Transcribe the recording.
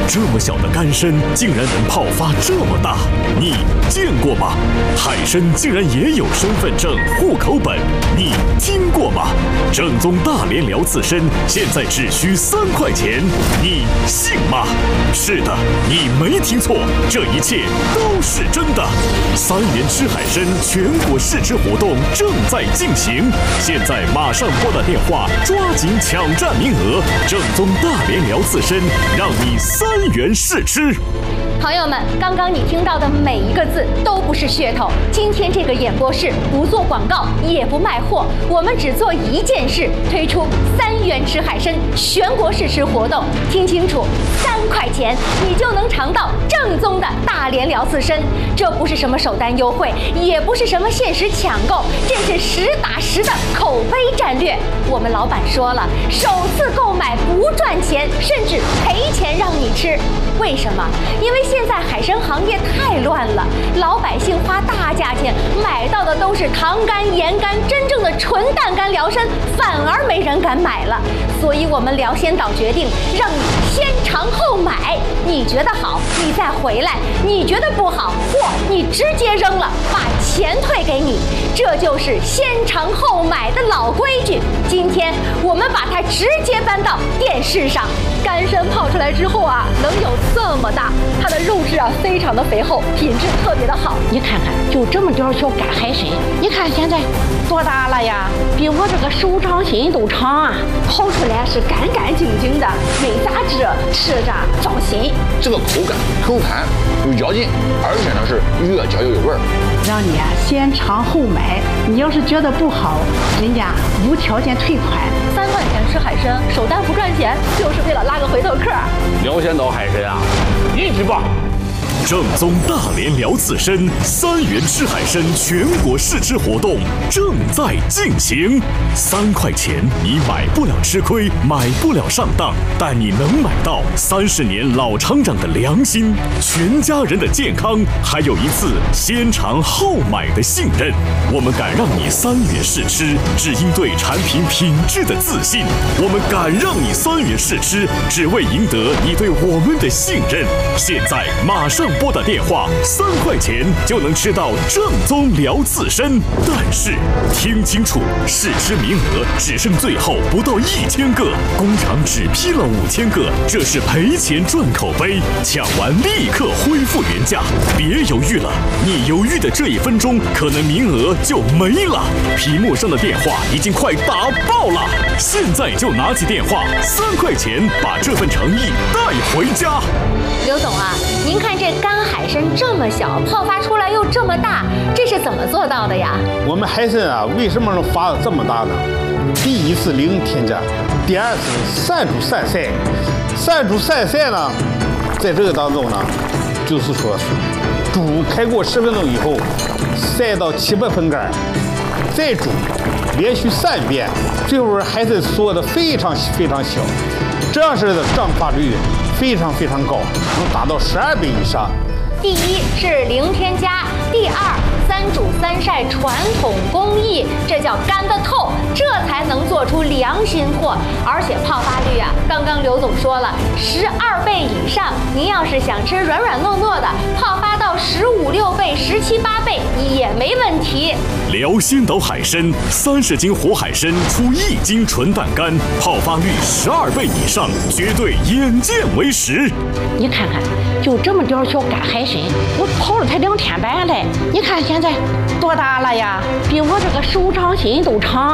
这么小的干参竟然能泡发这么大，你见过吗？海参竟然也有身份证、户口本，你听过吗？正宗大连辽刺参现在只需3块钱，你信吗？是的，你没听错，这一切都是真的。3元吃海参全国试吃活动正在进行，现在马上拨打电话，抓紧抢占名额。正宗大连辽刺参，让你3元试吃。 朋友们，刚刚你听到的每一个字都不是噱头。今天这个演播室不做广告，也不卖货，我们只做一件事，推出3元吃海参全国试吃活动。听清楚，3块钱你就能尝到正宗的大连辽刺参。这不是什么首单优惠，也不是什么限时抢购，这是实打实的口碑战略。我们老板说了，首次购买不赚钱，甚至赔钱让你吃。为什么？因为现在海参行业太乱了，老百姓花大价钱买到的都是糖干、盐干，真正的纯淡干辽参反而没人敢买了。所以我们辽先导决定让你先尝后买，你觉得好你再回来，你觉得不好货你直接扔了，把钱退给你。这就是先尝后买的老规矩。今天我们把它直接搬到电视上。干参泡出来之后啊，能有这么大，它的肉质啊非常的肥厚，品质特别的好。 你看看，就这么点小干海参，你看现在多大了呀？比我这个手掌心都长啊！ 泡出来是干干净净的，没杂质，吃着放心。 这个口感口弹有嚼劲，而且呢是越嚼越有味儿。 让你啊先尝后买，你要是觉得不好，人家无条件退款。 3块钱吃海参，首单不赚钱，就是为了拉个回头客。 辽先导海参啊，一级棒！ 正宗大连辽刺参3元吃海参全国试吃活动正在进行。3块钱你买不了吃亏，买不了上当，但你能买到30年老厂长的良心、全家人的健康，还有一次先尝后买的信任。我们敢让你3元试吃，只因对产品品质的自信。我们敢让你3元试吃，只为赢得你对我们的信任。现在马上拨打电话，3块钱就能吃到正宗辽刺参。但是听清楚，试吃名额只剩最后不到1000个，工厂只批了5000个，这是赔钱赚口碑，抢完立刻恢复原价。别犹豫了，你犹豫的这1分钟，可能名额就没了。屏幕上的电话已经快打爆了，现在就拿起电话，3块钱把这份诚意带回家。 刘总啊，您看这干海参这么小，泡发出来又这么大，这是怎么做到的呀？ 我们海参啊，为什么能发得这么大呢？第一是零添加，第二是散煮散晒。散煮散晒呢，在这个当中呢，就是说煮开锅10分钟以后，晒到7-8分干，再煮，连续3遍，最后海参缩得非常非常小，这样式的胀发率非常非常高，能达到12倍以上。 第一是零添加，第二3煮3晒传统工艺，这叫干得透，这才能做出良心货。而且泡发率啊，刚刚刘总说了，12倍以上。您要是想吃软软糯糯的，泡发到15、6倍、17、8倍也没问题。 辽先导海参30斤活海参出1斤纯淡干，泡发率12倍以上，绝对眼见为实。 你看看，就这么点小干海参，我泡了才2天半嘞。你看现在多大了呀？比我这个手掌心都长。